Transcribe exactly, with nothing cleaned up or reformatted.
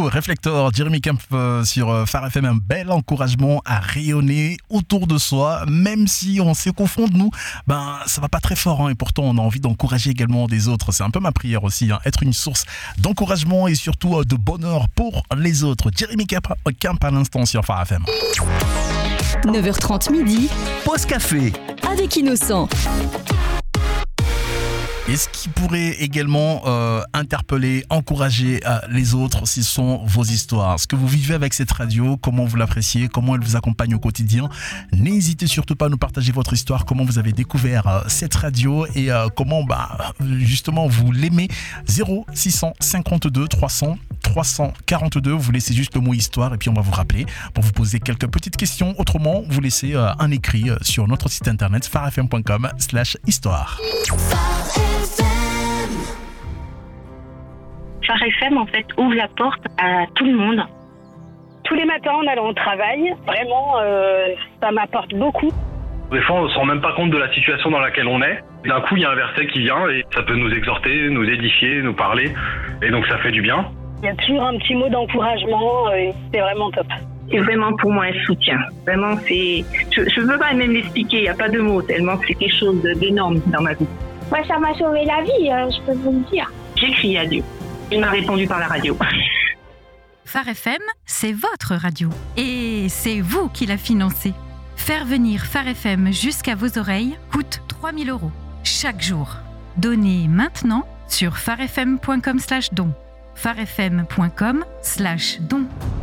vous, Réflector, Jérémy Kemp euh, sur euh, Phare F M, un bel encouragement à rayonner autour de soi, même si on se confronte, nous, ben ça va pas très fort, hein, et pourtant on a envie d'encourager également des autres. C'est un peu ma prière aussi, hein, être une source d'encouragement et surtout euh, de bonheur pour les autres. Jérémy Kemp, Kemp à l'instant sur Phare F M. neuf heures trente midi, Pause café avec Innocent. Et ce qui pourrait également euh, interpeller, encourager euh, les autres, ce sont vos histoires. Ce que vous vivez avec cette radio, comment vous l'appréciez, comment elle vous accompagne au quotidien. N'hésitez surtout pas à nous partager votre histoire, comment vous avez découvert euh, cette radio et euh, comment bah, justement vous l'aimez. zéro six cinquante-deux trois cents trois cent quarante-deux, vous laissez juste le mot histoire et puis on va vous rappeler pour vous poser quelques petites questions. Autrement, vous laissez euh, un écrit euh, sur notre site internet farfm point com slash histoire. Phare F M, en fait, ouvre la porte à tout le monde. Tous les matins en allant au travail, vraiment, euh, ça m'apporte beaucoup. Des fois, on ne se rend même pas compte de la situation dans laquelle on est. D'un coup, il y a un verset qui vient et ça peut nous exhorter, nous édifier, nous parler. Et donc, ça fait du bien. Il y a toujours un petit mot d'encouragement et c'est vraiment top. C'est vraiment pour moi un soutien. Vraiment, c'est... Je ne peux pas même l'expliquer, il n'y a pas de mots, tellement c'est quelque chose d'énorme dans ma vie. Moi, ça m'a sauvé la vie, je peux vous le dire. J'ai crié à Dieu. Il m'a répondu par la radio. Phare F M, c'est votre radio. Et c'est vous qui la financez. Faire venir Phare F M jusqu'à vos oreilles coûte trois mille euros chaque jour. Donnez maintenant sur farfm point com slash don. farfm point com slash don.